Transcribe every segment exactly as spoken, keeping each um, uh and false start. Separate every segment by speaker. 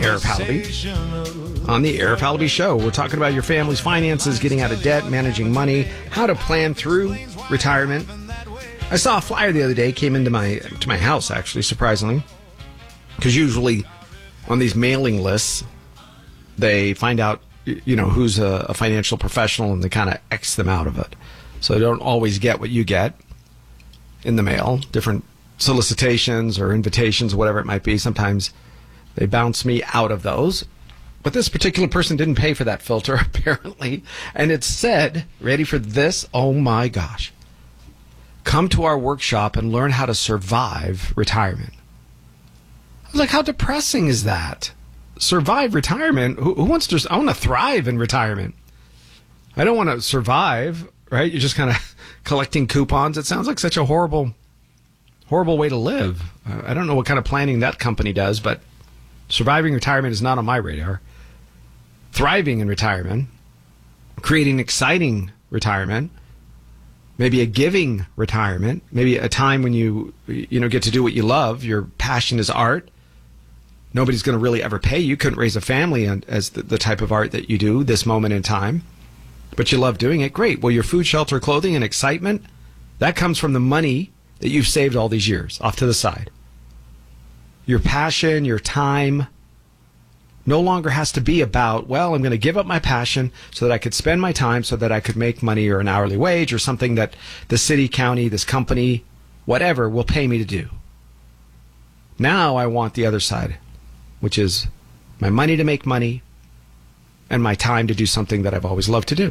Speaker 1: Eric Pallaby. On the Eric Pallaby Show, we're talking about your family's finances, getting out of debt, managing money, how to plan through retirement. I saw a flyer the other day, came into my to my house, actually, surprisingly, because usually on these mailing lists, they find out, you know, who's a, a financial professional, and they kind of X them out of it. So they don't always get what you get in the mail, different solicitations or invitations, whatever it might be. Sometimes they bounce me out of those. But this particular person didn't pay for that filter, apparently. And it said, ready for this? Oh, my gosh. Come to our workshop and learn how to survive retirement. I was like, how depressing is that? Survive retirement? Who, who wants to? I want to thrive in retirement. I don't want to survive, right? You're just kind of collecting coupons. It sounds like such a horrible, horrible way to live. I don't know what kind of planning that company does, but surviving retirement is not on my radar. Thriving in retirement, creating exciting retirement, maybe a giving retirement, maybe a time when you, you know, get to do what you love. Your passion is art. Nobody's going to really ever pay you. You couldn't raise a family as the, the type of art that you do this moment in time, but you love doing it. Great. Well, your food, shelter, clothing, and excitement, that comes from the money that you've saved all these years off to the side. Your passion, your time no longer has to be about, well, I'm going to give up my passion so that I could spend my time so that I could make money or an hourly wage or something that the city, county, this company, whatever, will pay me to do. Now I want the other side, which is my money to make money and my time to do something that I've always loved to do.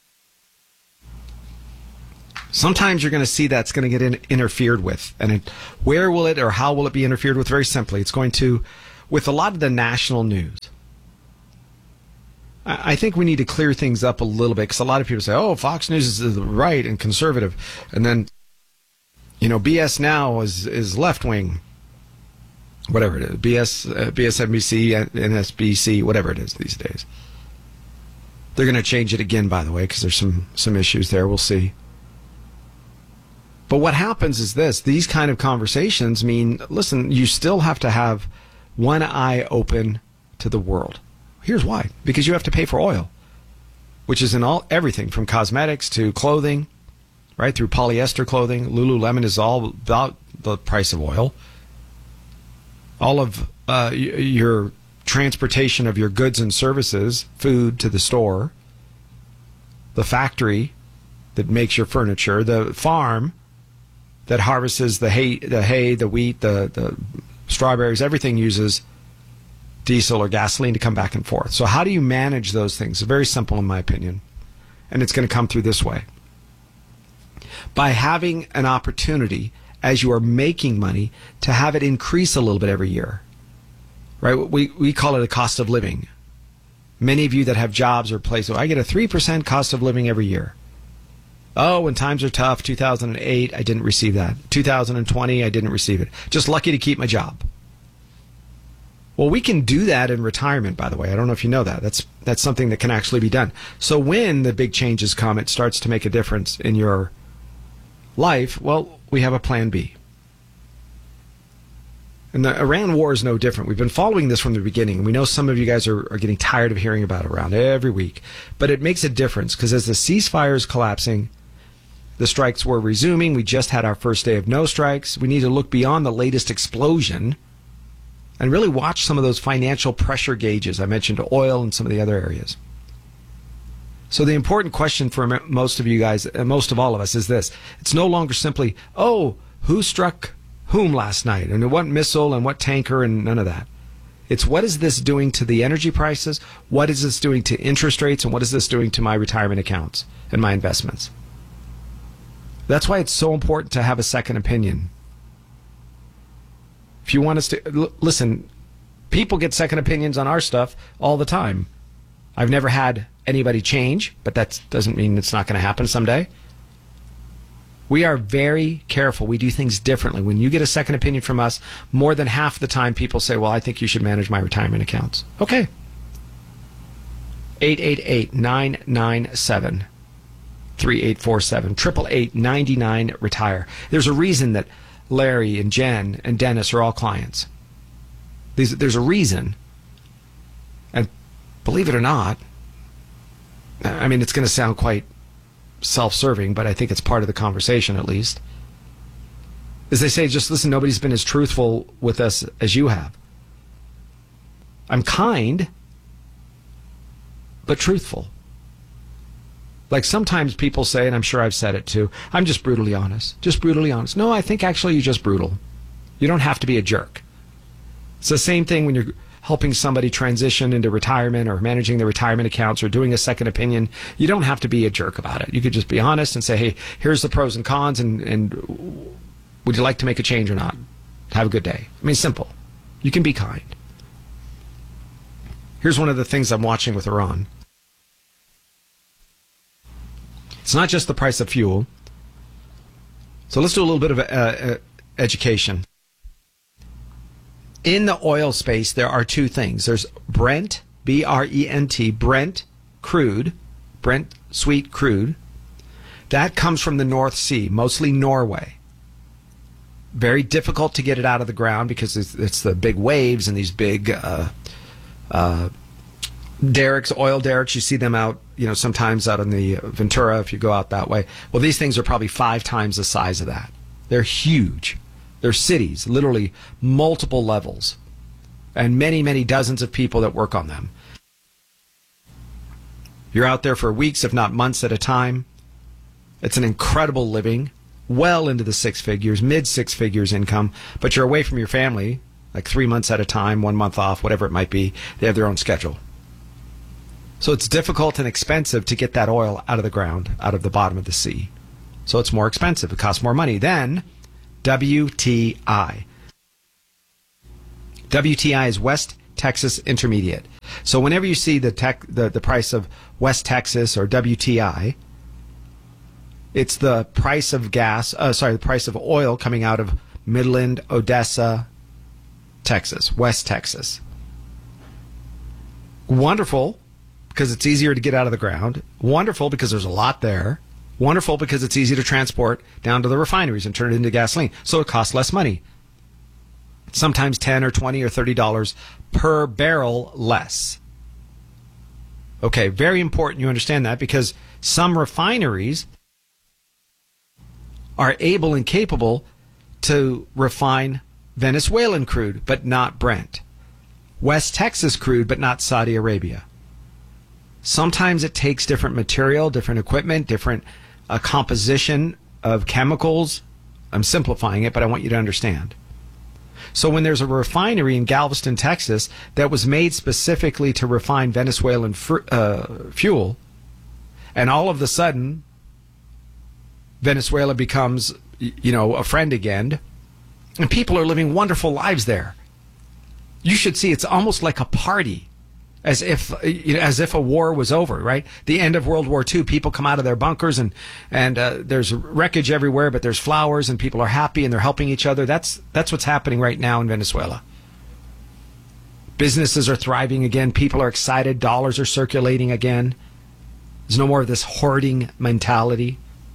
Speaker 1: Sometimes you're going to see that's going to get in, interfered with. And it, where will it or how will it be interfered with? Very simply, it's going to, with a lot of the national news. I, I think we need to clear things up a little bit, because a lot of people say, oh, Fox News is the right and conservative. And then, you know, B S Now is, is left-wing. Whatever it is. B S, uh, B S N B C, N S B C, whatever it is these days. They're going to change it again, by the way, because there's some, some issues there. We'll see. But what happens is this. These kind of conversations mean, listen, you still have to have one eye open to the world. Here's why. Because you have to pay for oil, which is in all everything from cosmetics to clothing, right, through polyester clothing. Lululemon is all about the price of oil. All of uh, your transportation of your goods and services, food to the store, the factory that makes your furniture, the farm that harvests the hay, the hay, the wheat, the, the strawberries, everything uses diesel or gasoline to come back and forth. So how do you manage those things? It's very simple, in my opinion. And it's going to come through this way. By having an opportunity, as you are making money, to have it increase a little bit every year. Right? We, we call it a cost of living. Many of you that have jobs or places, I get a three percent cost of living every year. Oh, when times are tough, two thousand eight, I didn't receive that. two thousand twenty, I didn't receive it. Just lucky to keep my job. Well, we can do that in retirement, by the way. I don't know if you know that. That's that's something that can actually be done. So when the big changes come, it starts to make a difference in your life. Well, we have a plan B. And the Iran war is no different. We've been following this from the beginning. We know some of you guys are, are getting tired of hearing about it around every week. But it makes a difference, because as the ceasefire is collapsing, the strikes were resuming. We just had our first day of no strikes. We need to look beyond the latest explosion and really watch some of those financial pressure gauges. I mentioned oil and some of the other areas. So the important question for most of you guys, and most of all of us, is this. It's no longer simply, oh, who struck whom last night, and what missile and what tanker, and none of that. It's what is this doing to the energy prices? What is this doing to interest rates? And what is this doing to my retirement accounts and my investments? That's why it's so important to have a second opinion. If you want us to, l- listen, people get second opinions on our stuff all the time. I've never had anybody change, but that doesn't mean it's not going to happen someday. We are very careful. We do things differently. When you get a second opinion from us, more than half the time people say, well, I think you should manage my retirement accounts. Okay. eight eight eight, nine nine seven, three eight four seven. eight eight eight, nine nine, retire. There's a reason that Larry and Jen and Dennis are all clients. There's, there's a reason. And believe it or not, I mean, it's going to sound quite self-serving, but I think it's part of the conversation at least, is they say, just listen, nobody's been as truthful with us as you have. I'm kind, but truthful. Like sometimes people say, and I'm sure I've said it too, I'm just brutally honest. Just brutally honest. No, I think actually you're just brutal. You don't have to be a jerk. It's the same thing when you're helping somebody transition into retirement or managing their retirement accounts or doing a second opinion. You don't have to be a jerk about it. You could just be honest and say, hey, here's the pros and cons, and, and would you like to make a change or not? Have a good day. I mean, simple. You can be kind. Here's one of the things I'm watching with Iran. It's not just the price of fuel. So let's do a little bit of uh, uh, education. In the oil space, there are two things. There's Brent, B R E N T, Brent crude, Brent sweet crude. That comes from the North Sea, mostly Norway. Very difficult to get it out of the ground because it's, it's the big waves and these big uh, uh, derricks, oil derricks. You see them out, you know, sometimes out in the Ventura if you go out that way. Well, these things are probably five times the size of that. They're huge. They're cities, literally multiple levels, and many, many dozens of people that work on them. You're out there for weeks, if not months at a time. It's an incredible living, well into the six figures, mid six figures income, but you're away from your family, like three months at a time, one month off, whatever it might be. They have their own schedule. So it's difficult and expensive to get that oil out of the ground, out of the bottom of the sea. So it's more expensive. It costs more money. Then W T I. W T I is West Texas Intermediate. So whenever you see the, tech, the, the price of West Texas or W T I, it's the price of gas, uh, sorry, the price of oil coming out of Midland, Odessa, Texas, West Texas. Wonderful because it's easier to get out of the ground. Wonderful because there's a lot there. Wonderful because it's easy to transport down to the refineries and turn it into gasoline. So it costs less money. Sometimes ten or twenty or thirty dollars per barrel less. Okay, very important you understand that because some refineries are able and capable to refine Venezuelan crude, but not Brent. West Texas crude, but not Saudi Arabia. Sometimes it takes different material, different equipment, different a composition of chemicals. I'm simplifying it, but I want you to understand. So when there's a refinery in Galveston, Texas, that was made specifically to refine Venezuelan fr- uh, fuel, and all of a sudden Venezuela becomes, you know, a friend again, and people are living wonderful lives there. You should see it's almost like a party. As if, you know, as if a war was over, right? The end of World War Two, people come out of their bunkers and and uh, there's wreckage everywhere, but there's flowers and people are happy and they're helping each other. That's that's what's happening right now in Venezuela. Businesses are thriving again. People are excited. Dollars are circulating again. There's no more of this hoarding mentality.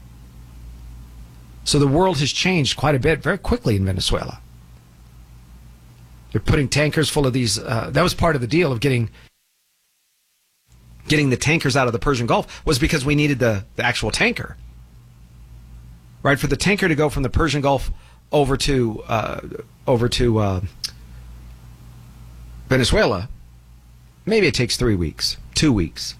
Speaker 1: So the world has changed quite a bit very quickly in Venezuela. They're putting tankers full of these. Uh, that was part of the deal of getting. Getting the tankers out of the Persian Gulf was because we needed the, the actual tanker. Right? For the tanker to go from the Persian Gulf over to uh, over to uh, Venezuela, maybe it takes three weeks, two weeks.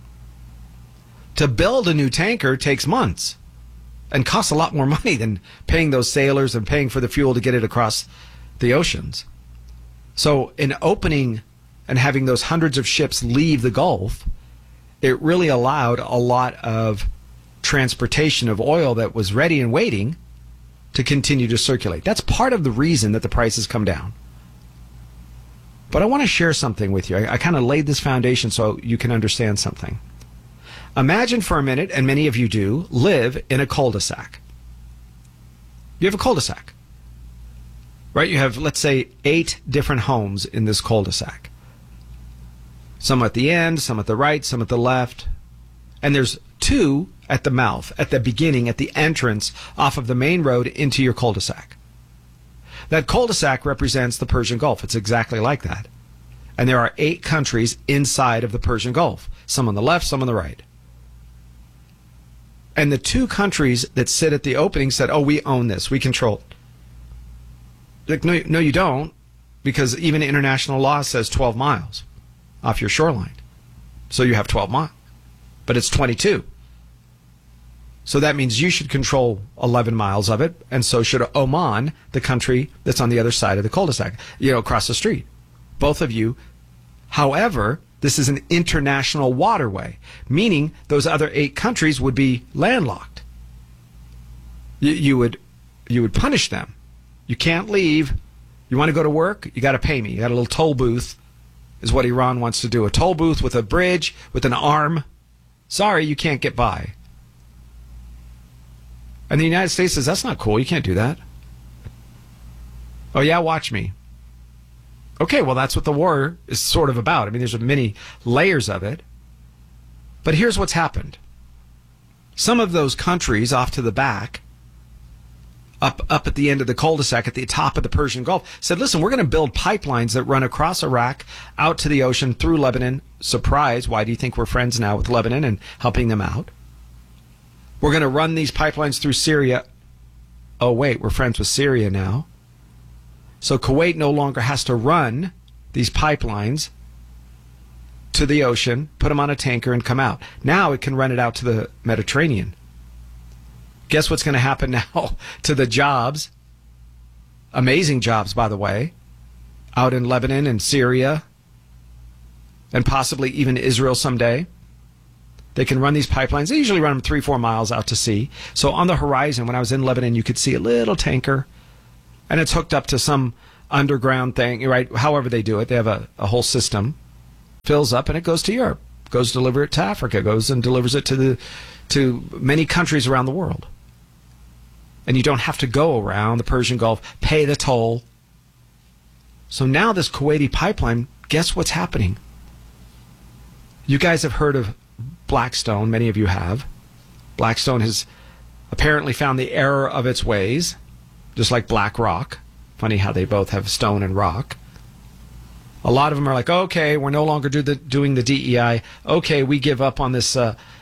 Speaker 1: To build a new tanker takes months and costs a lot more money than paying those sailors and paying for the fuel to get it across the oceans. So in opening and having those hundreds of ships leave the Gulf, it really allowed a lot of transportation of oil that was ready and waiting to continue to circulate. That's part of the reason that the prices come down. But I want to share something with you. I, I kind of laid this foundation so you can understand something. Imagine for a minute, and many of you do, live in a cul-de-sac. You have a cul-de-sac, right? You have, let's say, eight different homes in this cul-de-sac. Some at the end, some at the right, some at the left. And there's two at the mouth, at the beginning, at the entrance off of the main road into your cul-de-sac. That cul-de-sac represents the Persian Gulf. It's exactly like that. And there are eight countries inside of the Persian Gulf, some on the left, some on the right. And the two countries that sit at the opening said, oh, we own this, we control it. Like, no, no, you don't, because even international law says twelve miles off your shoreline. So you have twelve miles, but it's twenty-two. So that means you should control eleven miles of it, and so should Oman, the country that's on the other side of the cul-de-sac, you know, across the street. Both of you. However, this is an international waterway, meaning those other eight countries would be landlocked. You, you would, you would punish them. You can't leave. You want to go to work? You got to pay me. You got a little toll booth, is what Iran wants to do. A toll booth with a bridge, with an arm. Sorry, you can't get by. And the United States says, that's not cool. You can't do that. Oh, yeah, watch me. Okay, well, that's what the war is sort of about. I mean, there's many layers of it. But here's what's happened. Some of those countries off to the back, up up at the end of the cul-de-sac, at the top of the Persian Gulf, said, listen, we're going to build pipelines that run across Iraq, out to the ocean, through Lebanon. Surprise, why do you think we're friends now with Lebanon and helping them out? We're going to run these pipelines through Syria. Oh, wait, we're friends with Syria now. So Kuwait no longer has to run these pipelines to the ocean, put them on a tanker, and come out. Now it can run it out to the Mediterranean. Guess what's going to happen now to the jobs? Amazing jobs, by the way, out in Lebanon and Syria, and possibly even Israel someday. They can run these pipelines. They usually run them three, four miles out to sea. So on the horizon, when I was in Lebanon, you could see a little tanker, and it's hooked up to some underground thing, right? However they do it, they have a, a whole system. Fills up, and it goes to Europe. Goes to deliver it to Africa. Goes and delivers it to the to many countries around the world. And you don't have to go around the Persian Gulf, pay the toll. So now this Kuwaiti pipeline, guess what's happening? You guys have heard of Blackstone. Many of you have. Blackstone has apparently found the error of its ways, just like BlackRock. Funny how they both have stone and rock. A lot of them are like, okay, we're no longer do the, doing the D E I. Okay, we give up on this uh,